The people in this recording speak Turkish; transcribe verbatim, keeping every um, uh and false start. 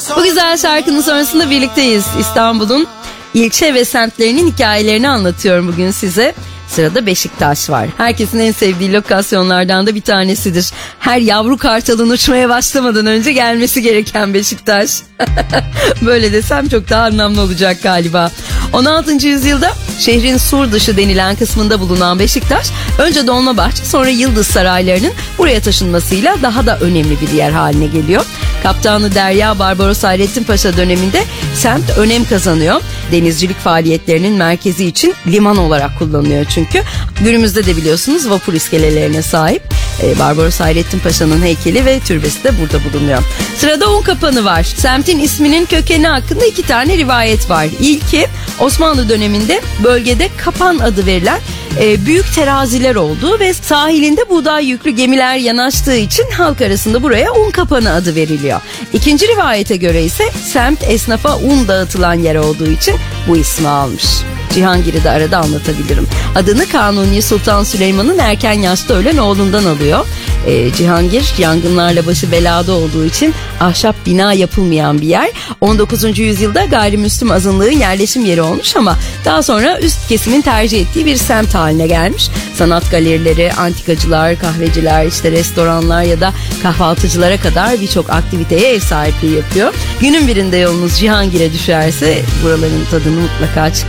Bu güzel şarkının sonrasında birlikteyiz. İstanbul'un ilçe ve semtlerinin hikayelerini anlatıyorum bugün size. Sırada Beşiktaş var. Herkesin en sevdiği lokasyonlardan da bir tanesidir. Her yavru kartalın uçmaya başlamadan önce gelmesi gereken Beşiktaş. Böyle desem çok daha anlamlı olacak galiba. on altıncı yüzyılda şehrin sur dışı denilen kısmında bulunan Beşiktaş, önce Dolmabahçe sonra Yıldız saraylarının buraya taşınmasıyla daha da önemli bir yer haline geliyor. Kaptanı Derya Barbaros Hayrettin Paşa döneminde semt önem kazanıyor. Denizcilik faaliyetlerinin merkezi için liman olarak kullanılıyor çünkü. Günümüzde de biliyorsunuz vapur iskelelerine sahip. Ee, Barbaros Hayrettin Paşa'nın heykeli ve türbesi de burada bulunuyor. Sırada Unkapanı var. Semtin isminin kökeni hakkında iki tane rivayet var. İlki, Osmanlı döneminde bölgede kapan adı verilen e, büyük teraziler olduğu ve sahilinde buğday yüklü gemiler yanaştığı için halk arasında buraya Unkapanı adı veriliyor. İkinci rivayete göre ise semt esnafa un dağıtılan yer olduğu için bu ismi almış. Cihangir'i de arada anlatabilirim. Adını Kanuni Sultan Süleyman'ın erken yaşta ölen oğlundan alıyor. Ee, Cihangir yangınlarla başı belada olduğu için ahşap bina yapılmayan bir yer. on dokuzuncu yüzyılda gayrimüslim azınlığın yerleşim yeri olmuş ama daha sonra üst kesimin tercih ettiği bir semt haline gelmiş. Sanat galerileri, antikacılar, kahveciler, işte restoranlar ya da kahvaltıcılara kadar birçok aktiviteye ev sahipliği yapıyor. Günün birinde yolunuz Cihangir'e düşerse buraların tadını mutlaka çıkarın.